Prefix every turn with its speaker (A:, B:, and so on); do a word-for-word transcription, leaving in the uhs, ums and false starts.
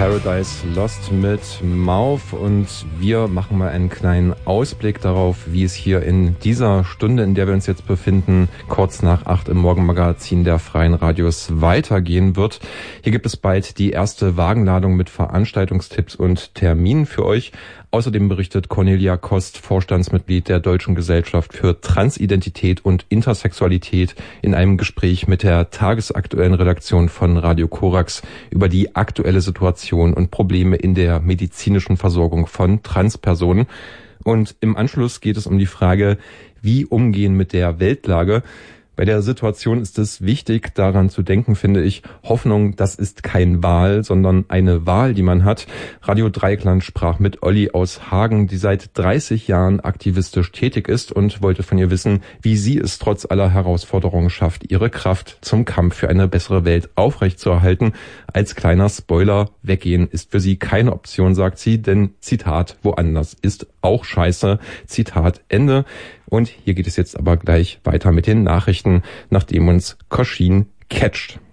A: Paradise Lost mit Mouth und wir machen mal einen kleinen Ausblick darauf, wie es hier in dieser Stunde, in der wir uns jetzt befinden, kurz nach acht im Morgenmagazin der Freien Radios weitergehen wird. Hier gibt es bald die erste Wagenladung mit Veranstaltungstipps und Terminen für euch. Außerdem berichtet Cornelia Kost, Vorstandsmitglied der Deutschen Gesellschaft für Transidentität und Intersexualität, in einem Gespräch mit der tagesaktuellen Redaktion von Radio Korax über die aktuelle Situation und Probleme in der medizinischen Versorgung von Transpersonen. Und im Anschluss geht es um die Frage, wie umgehen mit der Weltlage. Bei der Situation ist es wichtig, daran zu denken, finde ich, Hoffnung, das ist kein Wahl, sondern eine Wahl, die man hat. Radio Dreieckland sprach mit Olli aus Hagen, die seit dreißig Jahren aktivistisch tätig ist und wollte von ihr wissen, wie sie es trotz aller Herausforderungen schafft, ihre Kraft zum Kampf für eine bessere Welt aufrechtzuerhalten. Als kleiner Spoiler, weggehen ist für sie keine Option, sagt sie, denn, Zitat, woanders ist auch scheiße, Zitat, Ende. Und hier geht es jetzt aber gleich weiter mit den Nachrichten, nachdem uns Koschin catcht.